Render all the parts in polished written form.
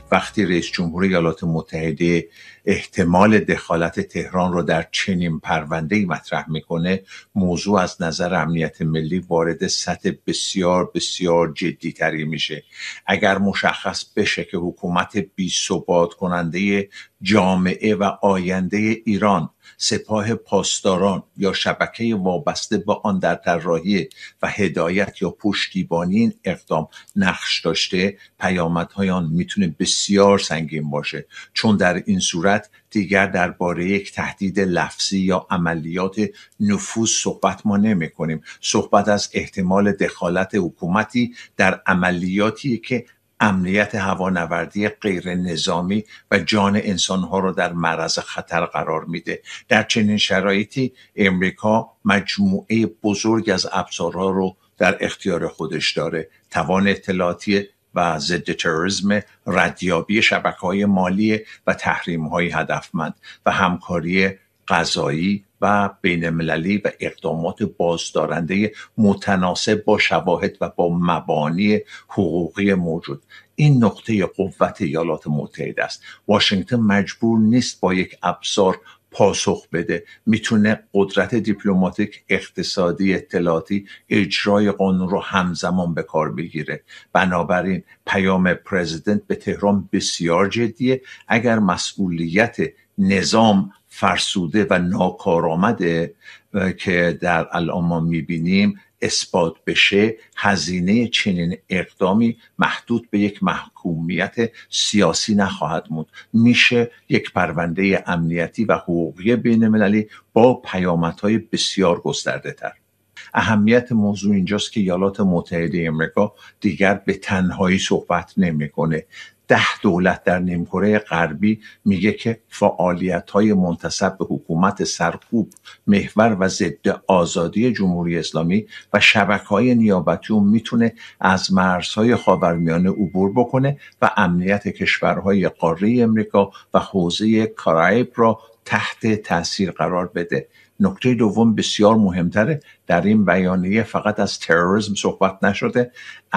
وقتی رئیس جمهور ایالات متحده احتمال دخالت تهران رو در چنین پرونده‌ای مطرح میکنه، موضوع از نظر امنیت ملی وارد سطح بسیار بسیار جدی تری میشه. اگر مشخص بشه که حکومت بی‌ثبات کننده جامعه و آینده ایران، سپاه پاسداران یا شبکه وابسته به آن در طراحی و هدایت یا پشتیبانی این اقدام نقش داشته، پیامدهای آن میتونه بسیار سنگین باشه، چون در این صورت دیگر درباره یک تهدید لفظی یا عملیات نفوذ صحبت ما نمی کنیم. صحبت از احتمال دخالت حکومتی در عملیاتی که امنیت هوانوردی غیر نظامی و جان انسانها را در معرض خطر قرار میده. در چنین شرایطی امریکا مجموعه بزرگ از ابزارها رو در اختیار خودش داره: توان اطلاعاتی و ضد تروریسم، ردیابی شبکه‌های مالی و تحریم‌های هدفمند و همکاری قضایی و بین‌المللی و اقدامات بازدارنده متناسب با شواهد و با مبانی حقوقی موجود. این نقطه قوت ایالات متحده است. واشنگتن مجبور نیست با یک ابزار پاسخ بده، میتونه قدرت دیپلماتیک، اقتصادی، اطلاعاتی، اجرای قانون رو همزمان به کار بگیره. بنابراین پیام پرزیدنت به تهران بسیار جدیه. اگر مسئولیت نظام فرسوده و ناکارآمده که در الان ما میبینیم اثبات بشه، هزینه چنین اقدامی محدود به یک محکومیت سیاسی نخواهد موند. میشه یک پرونده امنیتی و حقوقی بین المللی با پیامدهای بسیار گسترده تر. اهمیت موضوع اینجاست که ایالات متحده آمریکا دیگر به تنهایی صحبت نمیکنه. 10 دولت در نیمکره غربی میگه که فعالیت‌های منتسب به حکومت سرکوب، محور و ضد آزادی جمهوری اسلامی و شبکه‌های نیابتی میتونه از مرزهای خاورمیانه عبور بکنه و امنیت کشورهای قاره امریکا و حوزه کارائیب را تحت تاثیر قرار بده. نکته دوم بسیار مهمتره، در این بیانیه فقط از تروریسم صحبت نشده،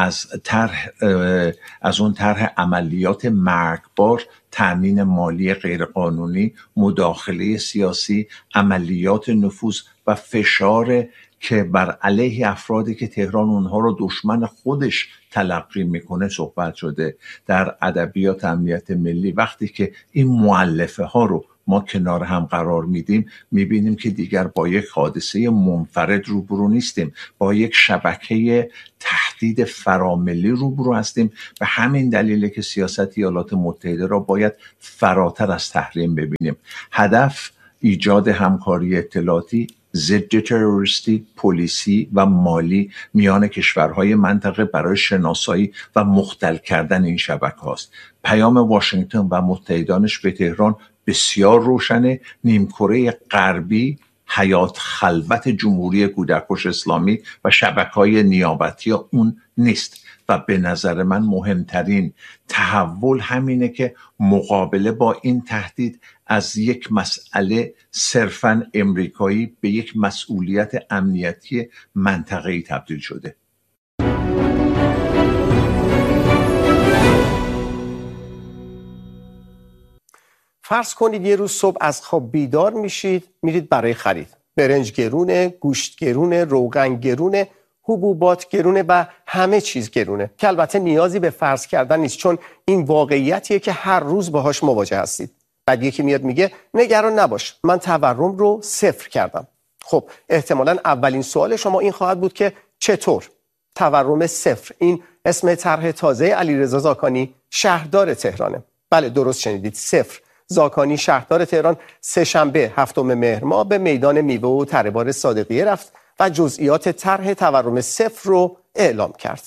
از اون طرح عملیات مرگبار، تأمین مالی غیرقانونی، مداخله سیاسی، عملیات نفوذ و فشار که بر علیه افرادی که تهران اونها رو دشمن خودش تلقی میکنه صحبت شده. در ادبیات امنیت ملی وقتی که این مؤلفه ها رو ما کنار هم قرار میدیم، میبینیم که دیگر با یک حادثه منفرد روبرو نیستیم، با یک شبکه تهدید فراملی روبرو هستیم. به همین دلیله که سیاست ایالات متحده را باید فراتر از تحریم ببینیم. هدف ایجاد همکاری اطلاعاتی، ضد تروریستی، پلیسی و مالی میان کشورهای منطقه برای شناسایی و مختل کردن این شبکه است. پیام واشنگتن و متحدانش به تهران بسیار روشنه. نیمکره غربی حیات خلوت جمهوری کودکش اسلامی و شبکه‌های نیابتی اون نیست و به نظر من مهمترین تحول همینه که مقابله با این تهدید از یک مسئله صرفاً امریکایی به یک مسئولیت امنیتی منطقه‌ای تبدیل شده. فرض کنید یه روز صبح از خواب بیدار میشید، میرید برای خرید. برنج گرونه، گوشت گرونه، روغن گرونه، حبوبات گرونه و همه چیز گرونه، که البته نیازی به فرض کردن نیست، چون این واقعیتیه که هر روز باهاش مواجه هستید. بعد یکی میاد میگه نگران نباش، من تورم رو صفر کردم. خب احتمالاً اولین سوال شما این خواهد بود که چطور؟ تورم صفر، این اسم طرح تازه علیرضا زاکانی شهردار تهرانه. بله درست شنیدید، صفر. زاکانی شهردار تهران سه‌شنبه 7 مهر ماه به میدان میوه و تره‌بار صادقیه رفت و جزئیات طرح تورم صفر رو اعلام کرد.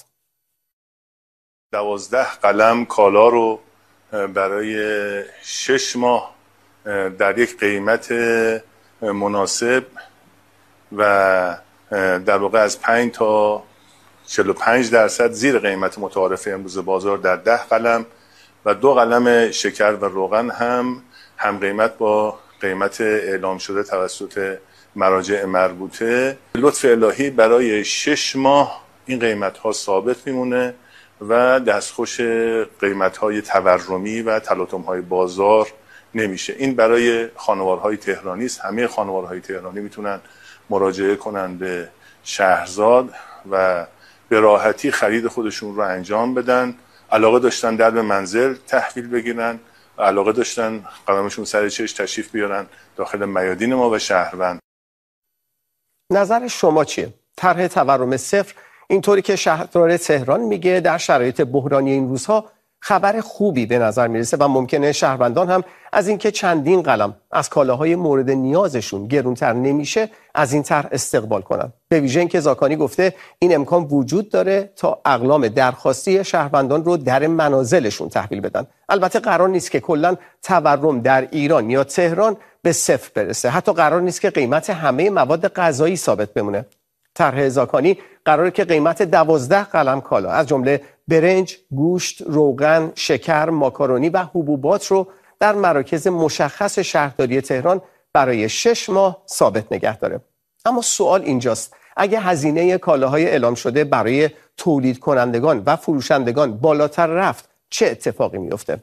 12 قلم کالا رو برای 6 ماه در یک قیمت مناسب و در واقع از 5 تا 45% زیر قیمت متعارف امروز بازار در 10 قلم و 2 قلم شکر و روغن هم قیمت با قیمت اعلام شده توسط مراجع مربوطه. لطف الهی برای 6 ماه این قیمت ها ثابت میمونه و دستخوش قیمت‌های تورمی و تلاطم‌های بازار نمیشه. این برای خانوارهای تهرانی است. همه خانوارهای تهرانی میتونن مراجعه کنن به شهرزاد و به راحتی خرید خودشون رو انجام بدن. علاقه داشتن در به منزل تحویل بگیرن و علاقه داشتن قدمشون سر چشم تشریف بیارن داخل میادین ما و شهروند. نظر شما چیه؟ طرح تورم صفر اینطوری که شهردار تهران میگه در شرایط بحرانی این روزها خبر خوبی به نظر میرسه و ممکنه شهروندان هم از اینکه چندین قلم از کالاهای مورد نیازشون گرونتر نمیشه از این طرح استقبال کنن. به ویژه اینکه زاکانی گفته این امکان وجود داره تا اقلام درخواستی شهروندان رو در منازلشون تحویل بدن. البته قرار نیست که کلا تورم در ایران یا تهران به صفر برسه. حتی قرار نیست که قیمت همه مواد غذایی ثابت بمونه. طرح زاکانی قراره که قیمت 12 قلم کالا از جمله برنج، گوشت، روغن، شکر، ماکارونی و حبوبات رو در مراکز مشخص شهرداری تهران برای 6 ماه ثابت نگه داره. اما سوال اینجاست، اگه هزینه کالاهای اعلام شده برای تولید کنندگان و فروشندگان بالاتر رفت چه اتفاقی میفته؟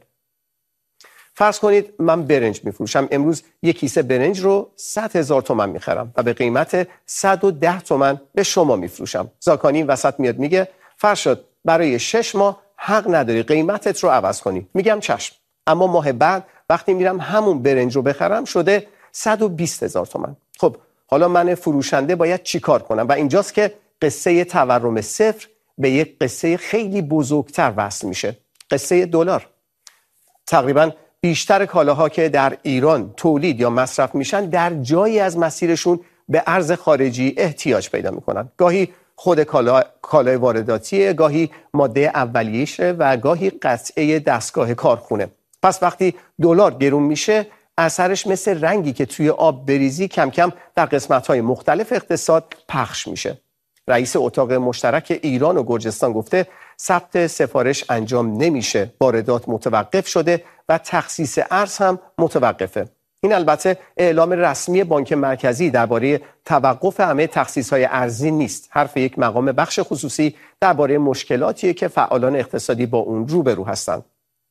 فرض کنید من برنج میفروشم، امروز یک کیسه برنج رو 100,000 تومان میخرم و به قیمت 110 تومان به شما میفروشم. زاکانی وسط میاد میگه فرشاد برای 6 ماه حق نداری قیمتت رو عوض کنی. میگم چشم. اما ماه بعد وقتی میرم همون برنج رو بخرم شده 120,000 تومان. خب حالا من فروشنده باید چی کار کنم؟ و اینجاست که قصه تورم صفر به یک قصه خیلی بزرگتر وصل میشه. قصه دلار. تقریباً بیشتر کالاها که در ایران تولید یا مصرف میشن در جایی از مسیرشون به ارز خارجی احتیاج پیدا میکنن. گاهی خود کالای وارداتیه، گاهی ماده اولیه‌شه و گاهی قطعه دستگاه کارخونه. پس وقتی دلار گرون میشه اثرش مثل رنگی که توی آب بریزی کم کم در قسمت‌های مختلف اقتصاد پخش میشه. رئیس اتاق مشترک ایران و گرجستان گفته ثبت سفارش انجام نمیشه، واردات متوقف شده و تخصیص ارز هم متوقفه. این البته اعلام رسمی بانک مرکزی درباره توقف همه تخصیص‌های ارزی نیست. حرف یک مقام بخش خصوصی درباره مشکلاتیه که فعالان اقتصادی با اون روبرو هستند.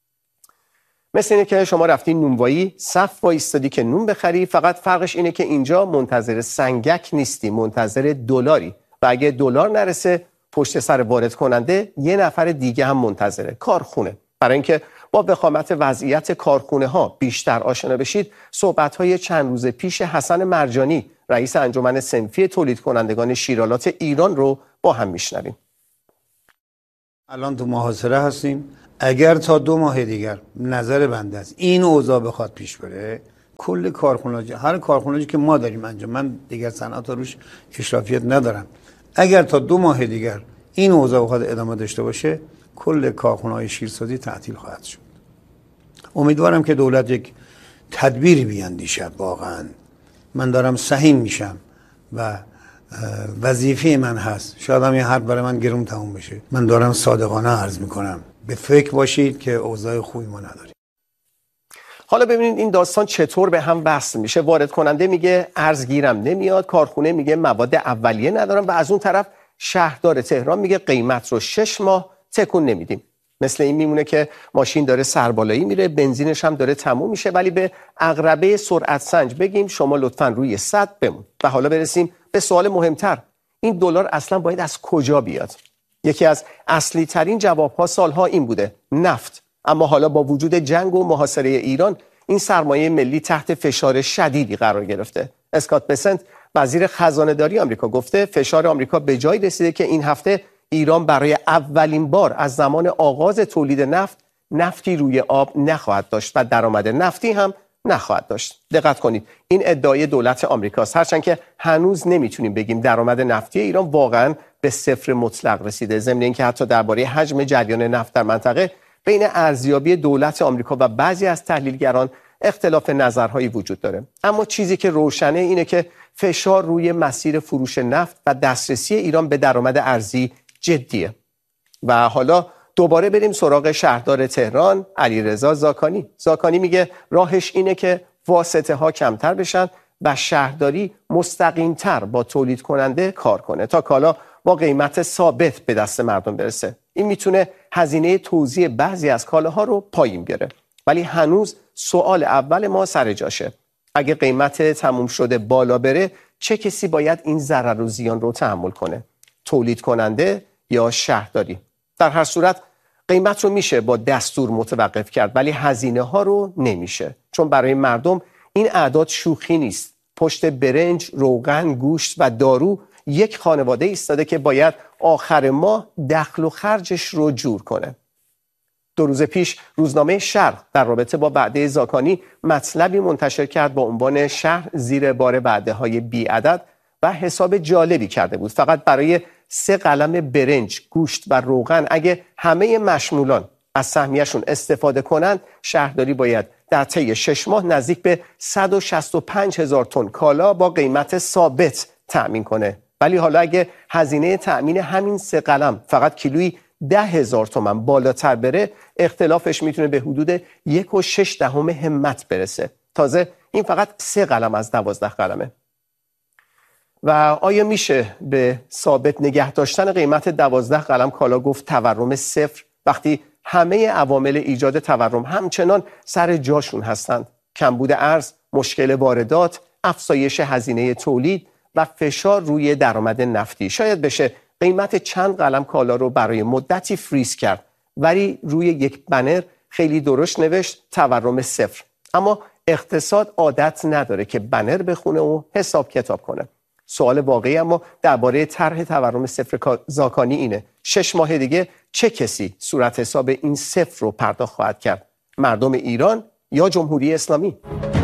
مثل اینه که شما رفتی نونوایی، صف وایستادی که نون بخری، فقط فرقش اینه که اینجا منتظر سنگک نیستی، منتظر دلاری. و اگه دلار نرسه پشت سر وارد کننده یه نفر دیگه هم منتظره، کارخونه. برای اینکه با وخامت وضعیت کارخونه ها بیشتر آشنا بشید، صحبت های چند روز پیش حسن مرجانی رئیس انجمن صنفی تولید کنندگان شیرالات ایران رو با هم میشنویم. الان تو محاصره هستیم. اگر تا 2 ماه دیگر نظر بنده است این اوضاع بخواد پیش بره، کل کارخونه‌ها، هر کارخونه‌ای که ما داریم انجام، من دیگر صنعت روش اشرافیت ندارم، اگر تا 2 ماه دیگر این اوضاع بخواد ادامه داشته باشه کل کارخونه‌های شیرسازی تعطیل خواهد شد. امیدوارم که دولت یک تدبیری بیاندیشد. واقعا من دارم سهیم میشم و وظیفه من هست، شاید هم این حرف برای من گرون تموم بشه، من دارم صادقانه عرض میکنم به فکر باشید که اوضاع خوبی ما نداریم. حالا ببینید این داستان چطور به هم وصل میشه. وارد کننده میگه ارز گیرم نمیاد، کارخونه میگه مواد اولیه ندارم و از اون طرف شهردار تهران میگه قیمت رو 6 ماه تکون نمیدیم. مثل این میمونه که ماشین داره سربالایی میره، بنزینش هم داره تموم میشه، ولی به عقربه سرعت سنج بگیم شما لطفاً روی 100 بمون. و حالا برسیم به سوال مهمتر، این دلار اصلا باید از کجا بیاد؟ یکی از اصلی ترین جوابها سالها این بوده، نفت. اما حالا با وجود جنگ و محاصره ایران این سرمایه ملی تحت فشار شدیدی قرار گرفته. اسکات بسنت وزیر خزانه داری آمریکا گفته فشار آمریکا به جای رسیده که این هفته ایران برای اولین بار از زمان آغاز تولید نفت نفتی روی آب نخواهد داشت و درآمد نفتی هم نخواهد داشت. دقت کنید این ادعای دولت آمریکاست، هرچند که هنوز نمیتونیم بگیم درآمد نفتی ایران واقعا به صفر مطلق رسیده. ضمن اینکه حتی درباره حجم جریان نفت در منطقه بین ارزیابی دولت آمریکا و بعضی از تحلیلگران اختلاف نظرهایی وجود داره. اما چیزی که روشنه اینه که فشار روی مسیر فروش نفت و دسترسی ایران به درآمد ارزی جدیه. و حالا دوباره بریم سراغ شهردار تهران علیرضا زاکانی. زاکانی میگه راهش اینه که واسطه ها کمتر بشن و شهرداری مستقیم‌تر با تولید کننده کار کنه تا کالا با قیمت ثابت به دست مردم برسه. این میتونه هزینه توزیع بعضی از کالاها رو پایین بیاره. ولی هنوز سوال اول ما سر جاشه. اگه قیمت تموم شده بالا بره، چه کسی باید این ضرر و زیان رو تحمل کنه؟ تولید کننده یا شهرداری؟ در هر صورت قیمت رو میشه با دستور متوقف کرد، ولی هزینه ها رو نمیشه. چون برای مردم این اعداد شوخی نیست. پشت برنج، روغن، گوشت و دارو یک خانواده ایستاده که باید آخر ماه دخل و خرجش رو جور کنه. 2 روز پیش روزنامه شرق در رابطه با وعده زاکانی مطلبی منتشر کرد با عنوان شهر زیر بار وعده‌های بی‌عدد و حساب جالبی کرده بود. فقط برای 3 قلم برنج، گوشت و روغن اگه همه مشمولان از سهمیه‌شون استفاده کنند، شهرداری باید در طی 6 ماه نزدیک به 165,000 تن کالا با قیمت ثابت تأمین کنه. ولی حالا اگه هزینه تأمین همین 3 قلم فقط کیلویی 10,000 تومان بالاتر بره، اختلافش میتونه به حدود 1.6 همت برسه. تازه این فقط 3 قلم از 12 قلمه. و آیا میشه به ثابت نگه داشتن قیمت 12 قلم کالا گفت تورم صفر وقتی همه عوامل ایجاد تورم همچنان سر جاشون هستند؟ کمبود ارز، مشکل واردات، افزایش هزینه تولید و فشار روی درآمد نفتی. شاید بشه قیمت چند قلم کالا رو برای مدتی فریز کرد، ولی روی یک بنر خیلی درشت نوشت تورم صفر. اما اقتصاد عادت نداره که بنر بخونه و حساب کتاب کنه. سوال واقعی اما درباره طرح تورم صفر زاکانی اینه: 6 ماه دیگه چه کسی صورت حساب این صفر رو پرداخت خواهد کرد؟ مردم ایران یا جمهوری اسلامی؟